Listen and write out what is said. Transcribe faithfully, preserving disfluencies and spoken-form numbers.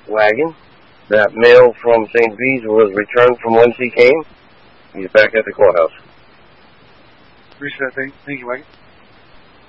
wagon. That male from Saint Bees was returned from whence he came. He's back at the courthouse. Appreciate that. Thank, thank you, Wagon.